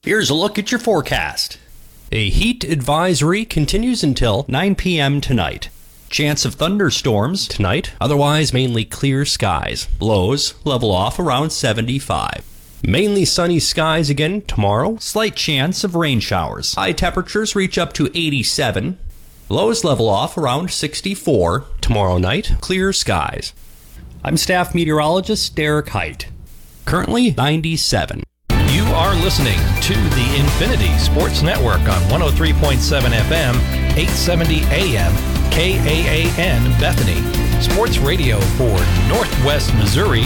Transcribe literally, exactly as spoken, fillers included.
Here's a look at your forecast. A heat advisory continues until nine p.m. tonight. Chance of thunderstorms tonight, otherwise mainly clear skies. Lows level off around seventy-five. Mainly sunny skies again tomorrow. Slight chance of rain showers. High temperatures reach up to eighty-seven. Lows level off around sixty-four. Tomorrow night, clear skies. I'm staff meteorologist Derek Height. Currently ninety-seven. You are listening to the Infinity Sports Network on one oh three point seven F M, eight seventy A M, K A A N Bethany. Sports radio for Northwest Missouri